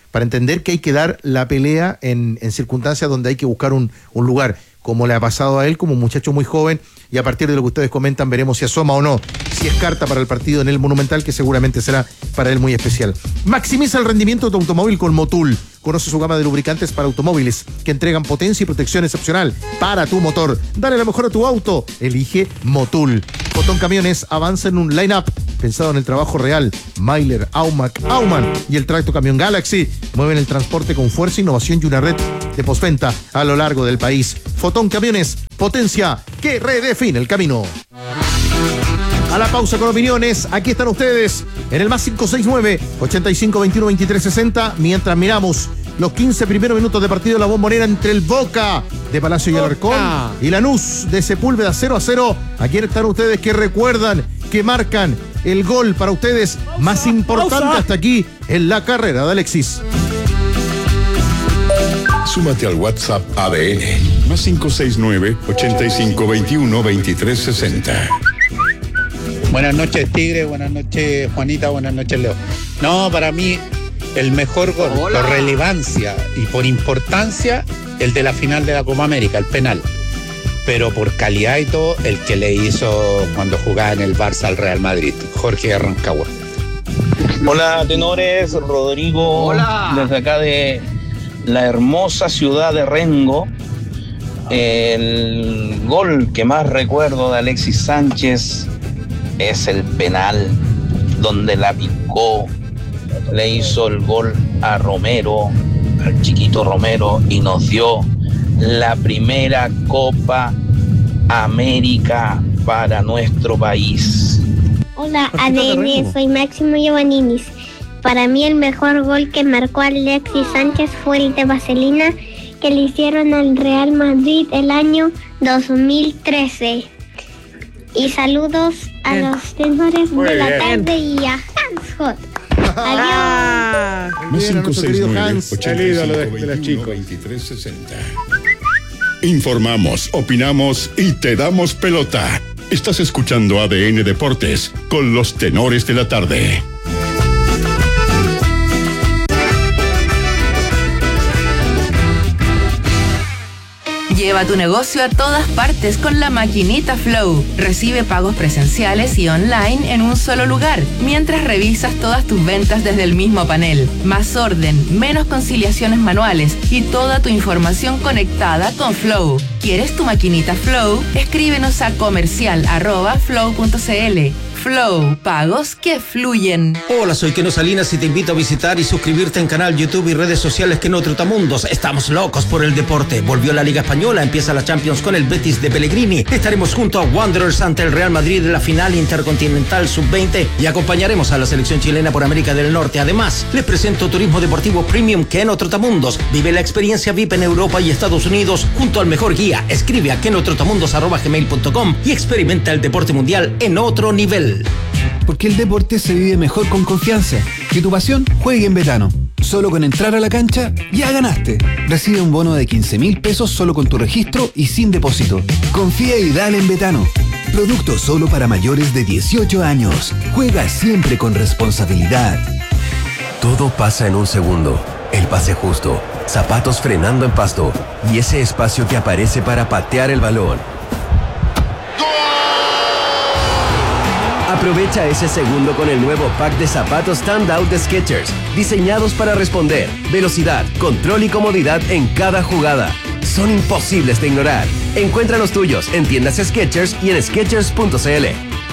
para entender que hay que dar la pelea en, en circunstancias donde hay que buscar un, un lugar, como le ha pasado a él como un muchacho muy joven, y a partir de lo que ustedes comentan veremos si asoma o no, si es carta para el partido en el Monumental, que seguramente será para él muy especial. Maximiza el rendimiento de tu automóvil con Motul. Conoce su gama de lubricantes para automóviles que entregan potencia y protección excepcional para tu motor. Dale la mejor a tu auto. Elige Motul. Fotón Camiones avanza en un line-up pensado en el trabajo real. Myler, Aumac, Auman y el tracto camión Galaxy mueven el transporte con fuerza, innovación y una red de postventa a lo largo del país. Fotón Camiones, potencia que redefine el camino. A la pausa con opiniones, aquí están ustedes en el más cinco seis nueve, ochenta y cinco, veintiuno, veintitrés, sesenta, mientras miramos los quince primeros minutos de partido de la Bombonera entre el Boca de Palacio y Alarcón y Lanús de Sepúlveda cero a cero. Aquí están ustedes que recuerdan, que marcan el gol para ustedes más importante hasta aquí en la carrera de Alexis. Súmate al WhatsApp A D N, más cinco seis nueve, ochenta y cinco, veintiuno, veintitrés, sesenta. Buenas noches, Tigre. Buenas noches, Juanita. Buenas noches, Leo. No, para mí, el mejor gol, Hola. por relevancia y por importancia, el de la final de la Copa América, el penal. Pero por calidad y todo, el que le hizo cuando jugaba en el Barça al Real Madrid, Jorge Arrancagua. Hola, tenores. Rodrigo. Hola. Desde acá de la hermosa ciudad de Rengo. El gol que más recuerdo de Alexis Sánchez es el penal donde la picó, le hizo el gol a Romero, al chiquito Romero, y nos dio la primera Copa América para nuestro país. Hola, A D N, soy Máximo Giovaninis. Para mí el mejor gol que marcó Alexis Sánchez fue el de Vaselina que le hicieron al Real Madrid el año dos mil trece. Y saludos a bien. los tenores de la bien. tarde y a Hans Hot. Adiós. Más cinco seis nueve, ochenta y cinco, veintiuno, veintitrés, sesenta. Informamos, opinamos y te damos pelota. Estás escuchando A D N Deportes con los tenores de la tarde. Lleva tu negocio a todas partes con la maquinita Flow. Recibe pagos presenciales y online en un solo lugar, mientras revisas todas tus ventas desde el mismo panel. Más orden, menos conciliaciones manuales y toda tu información conectada con Flow. ¿Quieres tu maquinita Flow? Escríbenos a comercial arroba flow punto cl. Flow, pagos que fluyen. Hola, soy Keno Salinas y te invito a visitar y suscribirte en canal YouTube y redes sociales Keno Trotamundos. Estamos locos por el deporte. Volvió la Liga Española, empieza la Champions con el Betis de Pellegrini. Estaremos junto a Wanderers ante el Real Madrid en la final intercontinental sub veinte y acompañaremos a la selección chilena por América del Norte. Además, les presento Turismo Deportivo Premium Keno Trotamundos. Vive la experiencia V I P en Europa y Estados Unidos junto al mejor guía. Escribe a kenotrotamundos arroba gmail punto com y experimenta el deporte mundial en otro nivel. Porque el deporte se vive mejor con confianza. Que tu pasión juegue en Betano. Solo con entrar a la cancha, ya ganaste. Recibe un bono de quince mil pesos solo con tu registro y sin depósito. Confía y dale en Betano. Producto solo para mayores de dieciocho años. Juega siempre con responsabilidad. Todo pasa en un segundo. El pase justo, zapatos frenando en pasto y ese espacio que aparece para patear el balón. Aprovecha ese segundo con el nuevo pack de zapatos Standout de Skechers, diseñados para responder, velocidad, control y comodidad en cada jugada. Son imposibles de ignorar. Encuentra los tuyos en tiendas Skechers y en skechers punto cl.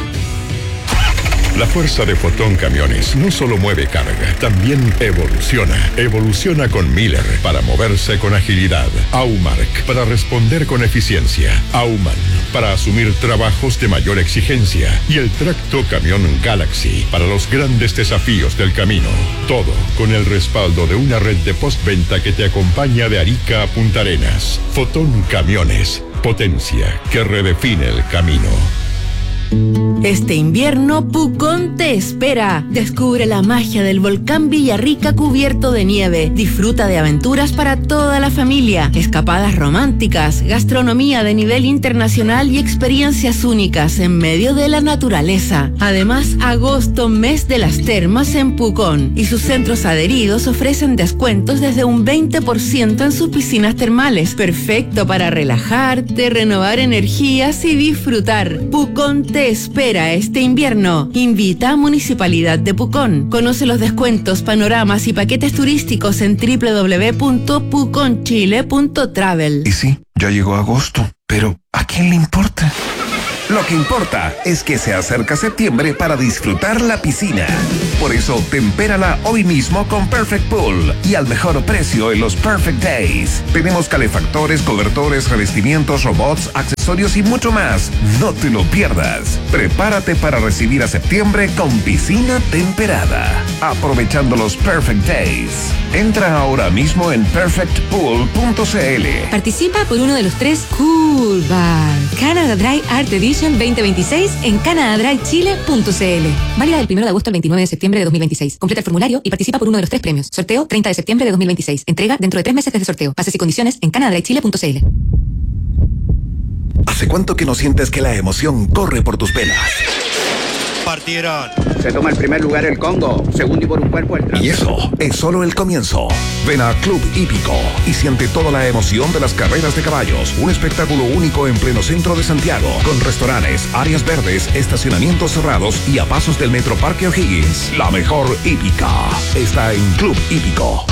La fuerza de Fotón Camiones no solo mueve carga, también evoluciona. Evoluciona con Miller para moverse con agilidad. Aumark para responder con eficiencia. Auman para asumir trabajos de mayor exigencia. Y el tracto camión Galaxy para los grandes desafíos del camino. Todo con el respaldo de una red de postventa que te acompaña de Arica a Punta Arenas. Fotón Camiones, potencia que redefine el camino. Este invierno, Pucón te espera. Descubre la magia del volcán Villarrica cubierto de nieve. Disfruta de aventuras para toda la familia, escapadas románticas, gastronomía de nivel internacional y experiencias únicas en medio de la naturaleza. Además, agosto, mes de las termas en Pucón, y sus centros adheridos ofrecen descuentos desde un veinte por ciento en sus piscinas termales. Perfecto para relajarte, renovar energías y disfrutar. Pucón te espera este invierno. Invita a Municipalidad de Pucón. Conoce los descuentos, panoramas y paquetes turísticos en doble u doble u doble u punto puconchile punto travel. Y sí, ya llegó agosto, pero ¿a quién le importa? Lo que importa es que se acerca septiembre para disfrutar la piscina. Por eso, tempérala hoy mismo con Perfect Pool y al mejor precio en los Perfect Days. Tenemos calefactores, cobertores, revestimientos, robots, accesorios y mucho más. No te lo pierdas. Prepárate para recibir a septiembre con piscina temperada, aprovechando los Perfect Days. Entra ahora mismo en perfect pool punto c l. Participa por uno de los tres Cool Bar Canada Dry Art Edition veinte veintiséis en canada dry chile punto c l. Válida del primero de agosto al veintinueve de septiembre de dos mil veintiséis. Completa el formulario y participa por uno de los tres premios. Sorteo treinta de septiembre de dos mil veintiséis. Entrega dentro de tres meses desde sorteo. Bases y condiciones en canada dry chile punto c l. ¿Hace cuánto que no sientes que la emoción corre por tus venas? Partieron. Se toma el primer lugar el Congo, segundo y por un cuerpo el Y eso es solo el comienzo. Ven a Club Hípico y siente toda la emoción de las carreras de caballos. Un espectáculo único en pleno centro de Santiago, con restaurantes, áreas verdes, estacionamientos cerrados y a pasos del Metro Parque O'Higgins. La mejor hípica está en Club Hípico.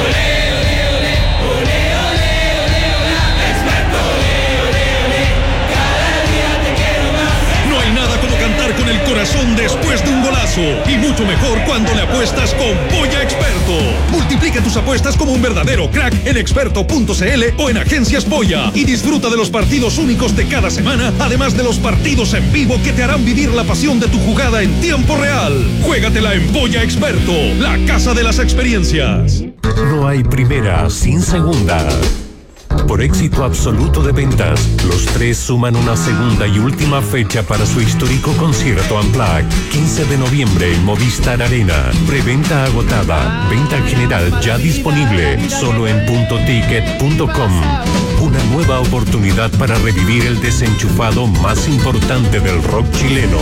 Con el corazón después de un golazo, y mucho mejor cuando le apuestas con Polla Experto. Multiplica tus apuestas como un verdadero crack en experto punto c l o en Agencias Polla y disfruta de los partidos únicos de cada semana, además de los partidos en vivo que te harán vivir la pasión de tu jugada en tiempo real. Juégatela en Polla Experto, la casa de las experiencias. No hay primera sin segunda. Por éxito absoluto de ventas, los tres suman una segunda y última fecha para su histórico concierto Unplugged, quince de noviembre en Movistar Arena. Preventa agotada, venta general ya disponible, solo en punto ticket punto com. Una nueva oportunidad para revivir el desenchufado más importante del rock chileno.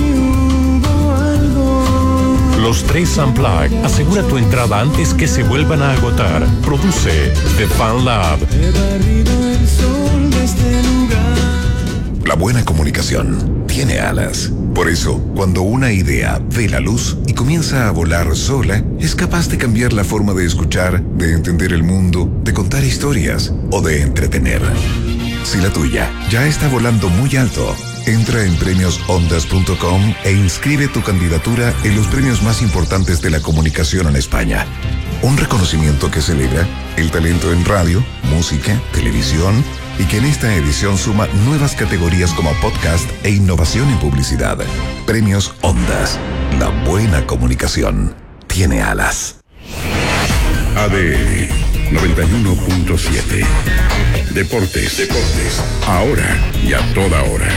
Los tres Unplugged. Asegura tu entrada antes que se vuelvan a agotar. Produce The Fan Lab. La buena comunicación tiene alas. Por eso, cuando una idea ve la luz y comienza a volar sola, es capaz de cambiar la forma de escuchar, de entender el mundo, de contar historias o de entretener. Si la tuya ya está volando muy alto, entra en premios ondas punto com e inscribe tu candidatura en los premios más importantes de la comunicación en España. Un reconocimiento que celebra el talento en radio, música, televisión y que en esta edición suma nuevas categorías como podcast e innovación en publicidad. Premios Ondas. La buena comunicación tiene alas. A D N noventa y uno punto siete. Deportes, deportes, ahora y a toda hora.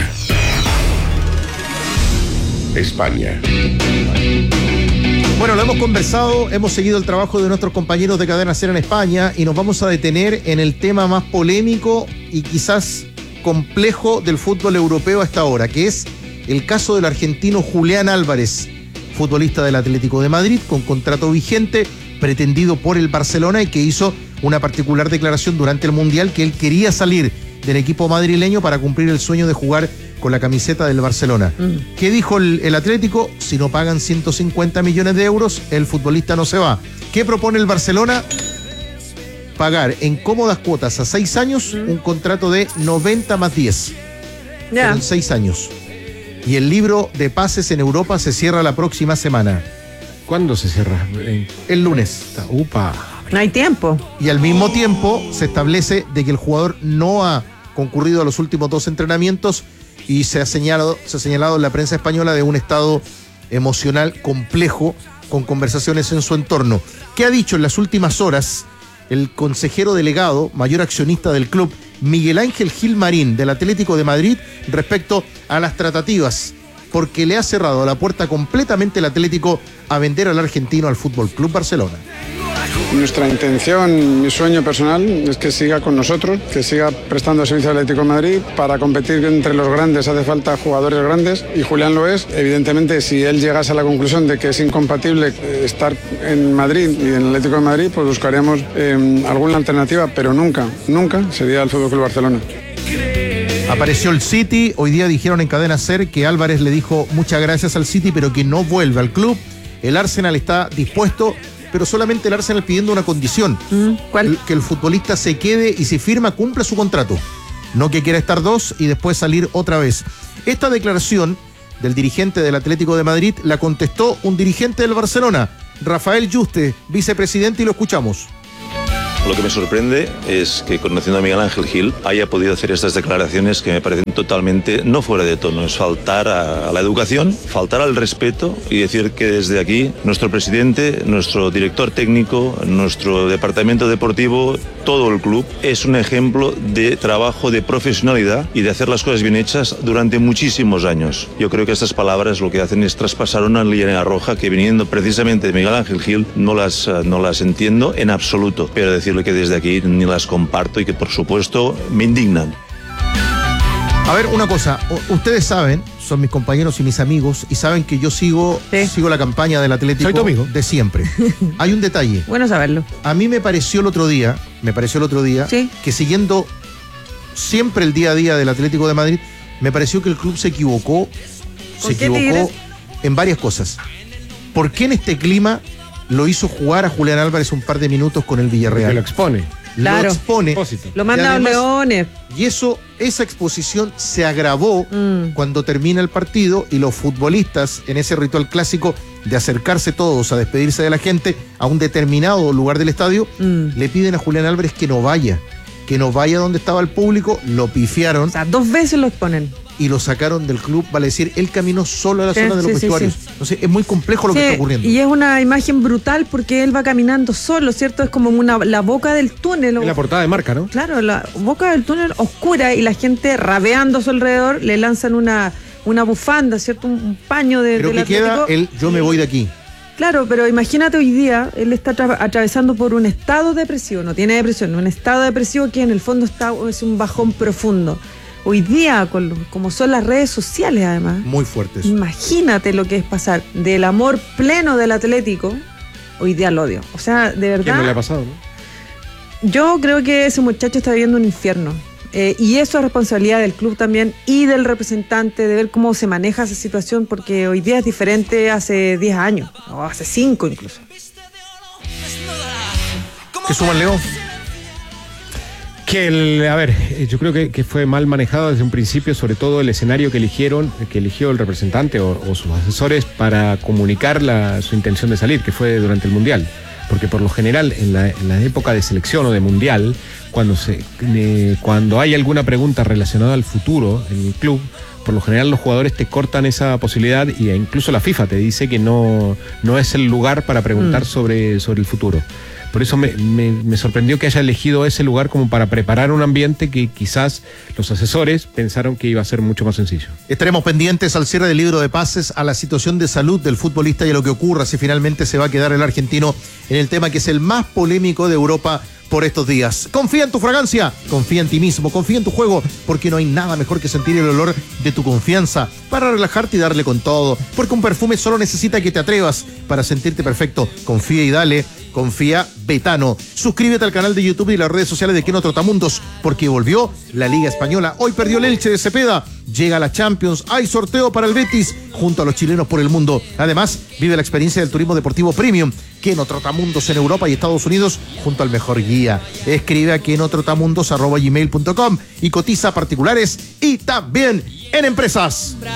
España. Bueno, lo hemos conversado, hemos seguido el trabajo de nuestros compañeros de Cadena Ser en España y nos vamos a detener en el tema más polémico y quizás complejo del fútbol europeo hasta ahora, que es el caso del argentino Julián Álvarez, futbolista del Atlético de Madrid con contrato vigente, pretendido por el Barcelona y que hizo una particular declaración durante el Mundial que él quería salir del equipo madrileño para cumplir el sueño de jugar con la camiseta del Barcelona. Mm. ¿Qué dijo el, el Atlético? Si no pagan ciento cincuenta millones de euros, el futbolista no se va. ¿Qué propone el Barcelona? Pagar en cómodas cuotas a seis años mm. un contrato de noventa más diez. Yeah. Pero en seis años. Y el libro de pases en Europa se cierra la próxima semana. ¿Cuándo se cierra? El lunes. Upa. No hay tiempo. Y al mismo tiempo se establece de que el jugador no ha concurrido a los últimos dos entrenamientos y se ha señalado, se ha señalado en la prensa española de un estado emocional complejo con conversaciones en su entorno. ¿Qué ha dicho en las últimas horas el consejero delegado, mayor accionista del club, Miguel Ángel Gil Marín, del Atlético de Madrid, respecto a las tratativas porque le ha cerrado la puerta completamente el Atlético a vender al argentino al Fútbol Club Barcelona. Nuestra intención, mi sueño personal, es que siga con nosotros, que siga prestando servicio al Atlético de Madrid. Para competir entre los grandes hace falta jugadores grandes y Julián lo es. Evidentemente, si él llegase a la conclusión de que es incompatible estar en Madrid y en el Atlético de Madrid, pues buscaríamos eh, alguna alternativa, pero nunca, nunca sería el Fútbol Club Barcelona. Apareció el City, hoy día dijeron en Cadena SER que Álvarez le dijo muchas gracias al City, pero que no vuelve al club. El Arsenal está dispuesto, pero solamente el Arsenal pidiendo una condición. ¿Cuál? Que el futbolista se quede y si firma cumpla su contrato. No que quiera estar dos y después salir otra vez. Esta declaración del dirigente del Atlético de Madrid la contestó un dirigente del Barcelona, Rafael Yuste, vicepresidente, y lo escuchamos. Lo que me sorprende es que, conociendo a Miguel Ángel Gil, haya podido hacer estas declaraciones que me parecen totalmente no fuera de tono. Es faltar a, a la educación, faltar al respeto y decir que desde aquí nuestro presidente, nuestro director técnico, nuestro departamento deportivo, todo el club es un ejemplo de trabajo, de profesionalidad y de hacer las cosas bien hechas durante muchísimos años. Yo creo que estas palabras lo que hacen es traspasar una línea roja que, viniendo precisamente de Miguel Ángel Gil, no las, no las entiendo en absoluto. Pero decir que desde aquí ni las comparto y que por supuesto me indignan. A ver, una cosa, ustedes saben, son mis compañeros y mis amigos, y saben que yo sigo, sí. sigo la campaña del Atlético. Soy tu amigo. De siempre. Hay un detalle. Bueno saberlo. A mí me pareció el otro día, me pareció el otro día, ¿sí? que siguiendo siempre el día a día del Atlético de Madrid, me pareció que el club se equivocó, se equivocó en varias cosas. ¿Por qué en este clima lo hizo jugar a Julián Álvarez un par de minutos con el Villarreal? Que lo expone. Claro. Lo expone. Lo manda a los Leones. Y eso, esa exposición se agravó mm. cuando termina el partido y los futbolistas, en ese ritual clásico de acercarse todos a despedirse de la gente a un determinado lugar del estadio, mm. le piden a Julián Álvarez que no vaya, que no vaya donde estaba el público, lo pifiaron. O sea, dos veces lo exponen. Y lo sacaron del club, vale decir, él caminó solo a la sí, zona de los sí, vestuarios. Sí, sí. Entonces es muy complejo lo sí, que está ocurriendo. Y es una imagen brutal porque él va caminando solo, ¿cierto? Es como una, la boca del túnel. Es la portada de Marca, ¿no? Claro, la boca del túnel oscura y la gente rabeando a su alrededor le lanzan una, una bufanda, ¿cierto? Un, un paño de Pero del que Atlético. queda el yo me voy de aquí. Claro, pero imagínate hoy día, él está atra- atravesando por un estado depresivo, no tiene depresión, un estado depresivo que en el fondo está, es un bajón profundo. Hoy día, con lo, como son las redes sociales además. Muy fuertes. Imagínate lo que es pasar del amor pleno del Atlético, hoy día al odio. O sea, de verdad. ¿Quién no le ha pasado, no? Yo creo que ese muchacho está viviendo un infierno. Eh, y eso es responsabilidad del club también y del representante, de ver cómo se maneja esa situación, porque hoy día es diferente hace diez años, o hace cinco incluso. ¿Qué suman, Leo? Que el, a ver, yo creo que, que fue mal manejado desde un principio, sobre todo el escenario que eligieron, que eligió el representante o, o sus asesores para comunicar la, su intención de salir, que fue durante el Mundial. Porque por lo general, en la, en la época de selección o de Mundial, cuando, se, eh, cuando hay alguna pregunta relacionada al futuro en el club, por lo general los jugadores te cortan esa posibilidad y incluso la FIFA te dice que no, no es el lugar para preguntar mm. sobre, sobre el futuro. Por eso me, me, me sorprendió que haya elegido ese lugar como para preparar un ambiente que quizás los asesores pensaron que iba a ser mucho más sencillo. Estaremos pendientes al cierre del libro de pases, a la situación de salud del futbolista y a lo que ocurra si finalmente se va a quedar el argentino en el tema que es el más polémico de Europa por estos días. Confía en tu fragancia, confía en ti mismo, confía en tu juego, porque no hay nada mejor que sentir el olor de tu confianza para relajarte y darle con todo, porque un perfume solo necesita que te atrevas para sentirte perfecto. Confía y dale. Confía Betano. Suscríbete al canal de YouTube y las redes sociales de Keno Trotamundos, porque volvió la Liga Española. Hoy perdió el Elche de Cepeda. Llega la Champions. Hay sorteo para el Betis junto a los chilenos por el mundo. Además, vive la experiencia del turismo deportivo premium. Keno Trotamundos en Europa y Estados Unidos junto al mejor guía. Escribe a kenotrotamundos arroba gmail punto com y cotiza a particulares y también en empresas.